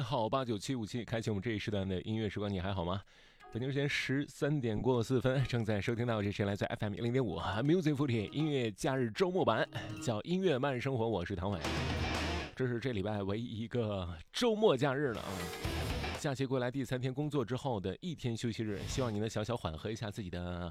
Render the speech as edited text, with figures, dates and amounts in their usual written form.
号89757，开启我们这一时段的音乐时光，你还好吗？北京时间13点过4分，正在收听到这是来自 FM 100.5 Music 40音乐假日周末版，叫音乐慢生活，我是唐伟。这是这礼拜唯一一个周末假日了啊！假期归来第3天工作之后的一天休息日，希望你能小小缓和一下自己的